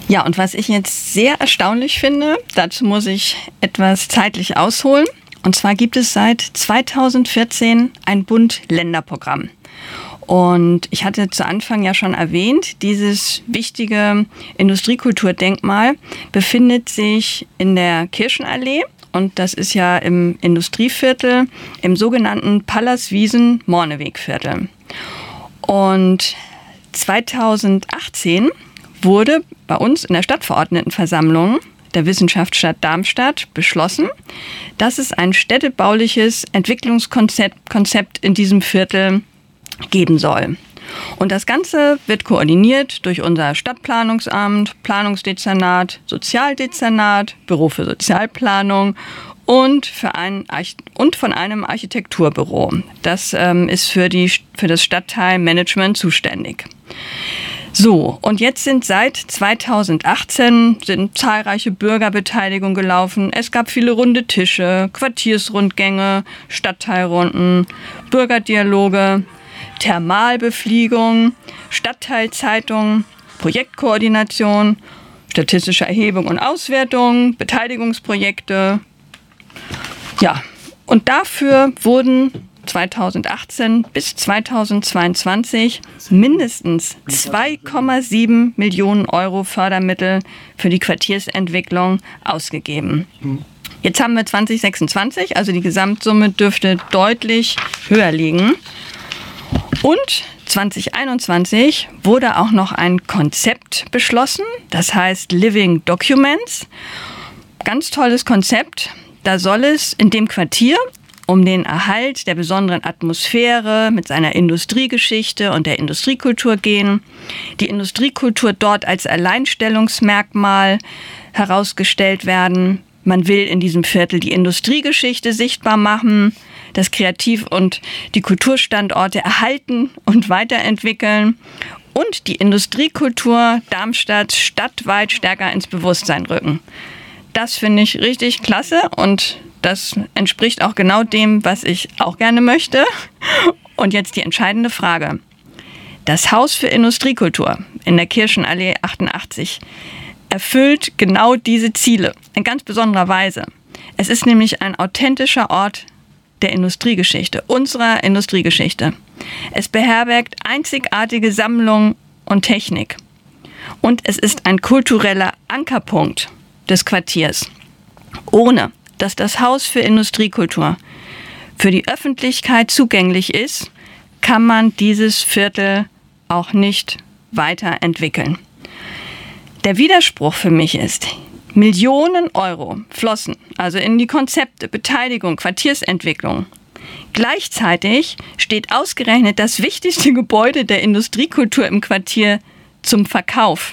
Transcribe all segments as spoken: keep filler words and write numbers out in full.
Ja, und was ich jetzt sehr erstaunlich finde, dazu muss ich etwas zeitlich ausholen. Und zwar gibt es seit zweitausendvierzehn ein Bund-Länder-Programm. Und ich hatte zu Anfang ja schon erwähnt, dieses wichtige Industriekulturdenkmal befindet sich in der Kirchenallee. Und das ist ja im Industrieviertel, im sogenannten Pallas-Wiesen-Morneweg-Viertel. Und zweitausendachtzehn wurde bei uns in der Stadtverordnetenversammlung der Wissenschaftsstadt Darmstadt beschlossen, dass es ein städtebauliches Entwicklungskonzept Konzept in diesem Viertel geben soll. Und das Ganze wird koordiniert durch unser Stadtplanungsamt, Planungsdezernat, Sozialdezernat, Büro für Sozialplanung und, für ein Arch- und von einem Architekturbüro. Das ähm, ist für, die, für das Stadtteilmanagement zuständig. So, und jetzt sind seit zweitausendachtzehn sind zahlreiche Bürgerbeteiligungen gelaufen. Es gab viele runde Tische, Quartiersrundgänge, Stadtteilrunden, Bürgerdialoge, Thermalbefliegung, Stadtteilzeitung, Projektkoordination, statistische Erhebung und Auswertung, Beteiligungsprojekte. Ja, und dafür wurden zweitausendachtzehn bis zweitausendzweiundzwanzig mindestens zwei Komma sieben Millionen Euro Fördermittel für die Quartiersentwicklung ausgegeben. Jetzt haben wir zwanzig sechsundzwanzig, also die Gesamtsumme dürfte deutlich höher liegen. Und zwanzig einundzwanzig wurde auch noch ein Konzept beschlossen, das heißt Living Documents. Ganz tolles Konzept. Da soll es in dem Quartier um den Erhalt der besonderen Atmosphäre mit seiner Industriegeschichte und der Industriekultur gehen. Die Industriekultur dort als Alleinstellungsmerkmal herausgestellt werden. Man will in diesem Viertel die Industriegeschichte sichtbar machen, das Kreativ- und die Kulturstandorte erhalten und weiterentwickeln und die Industriekultur Darmstadt stadtweit stärker ins Bewusstsein rücken. Das finde ich richtig klasse und das entspricht auch genau dem, was ich auch gerne möchte. Und jetzt die entscheidende Frage. Das Haus für Industriekultur in der Kirchenallee achtundachtzig erfüllt genau diese Ziele in ganz besonderer Weise. Es ist nämlich ein authentischer Ort der Industriegeschichte, unserer Industriegeschichte. Es beherbergt einzigartige Sammlungen und Technik. Und es ist ein kultureller Ankerpunkt des Quartiers. Ohne dass das Haus für Industriekultur für die Öffentlichkeit zugänglich ist, kann man dieses Viertel auch nicht weiterentwickeln. Der Widerspruch für mich ist, Millionen Euro flossen also in die Konzepte, Beteiligung, Quartiersentwicklung. Gleichzeitig steht ausgerechnet das wichtigste Gebäude der Industriekultur im Quartier zum Verkauf.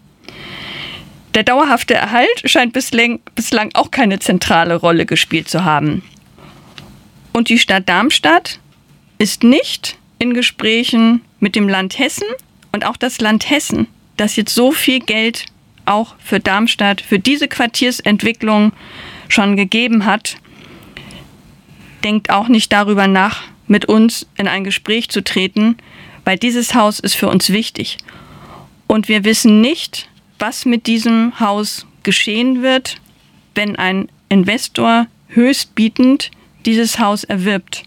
Der dauerhafte Erhalt scheint bislang, bislang auch keine zentrale Rolle gespielt zu haben. Und die Stadt Darmstadt ist nicht in Gesprächen mit dem Land Hessen und auch das Land Hessen, das jetzt so viel Geld auch für Darmstadt, für diese Quartiersentwicklung schon gegeben hat, denkt auch nicht darüber nach, mit uns in ein Gespräch zu treten, weil dieses Haus ist für uns wichtig. Und wir wissen nicht, was mit diesem Haus geschehen wird, wenn ein Investor höchstbietend dieses Haus erwirbt.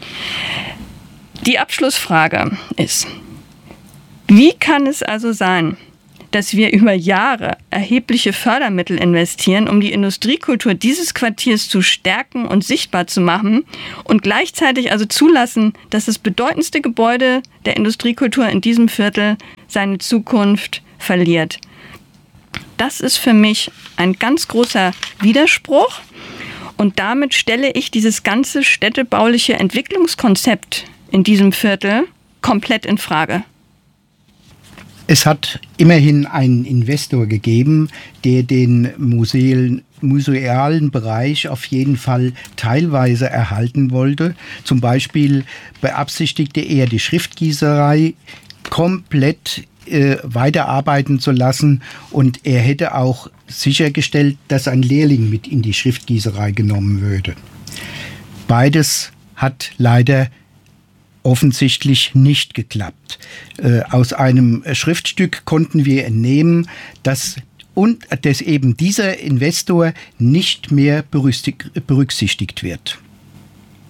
Die Abschlussfrage ist, wie kann es also sein, dass wir über Jahre erhebliche Fördermittel investieren, um die Industriekultur dieses Quartiers zu stärken und sichtbar zu machen und gleichzeitig also zulassen, dass das bedeutendste Gebäude der Industriekultur in diesem Viertel seine Zukunft verliert? Das ist für mich ein ganz großer Widerspruch und damit stelle ich dieses ganze städtebauliche Entwicklungskonzept in diesem Viertel komplett in Frage. Es hat immerhin einen Investor gegeben, der den Museen, musealen Bereich auf jeden Fall teilweise erhalten wollte. Zum Beispiel beabsichtigte er, die Schriftgießerei komplett äh, weiterarbeiten zu lassen und er hätte auch sichergestellt, dass ein Lehrling mit in die Schriftgießerei genommen würde. Beides hat leider offensichtlich nicht geklappt. Äh, aus einem Schriftstück konnten wir entnehmen, dass und dass eben dieser Investor nicht mehr berücksichtigt wird.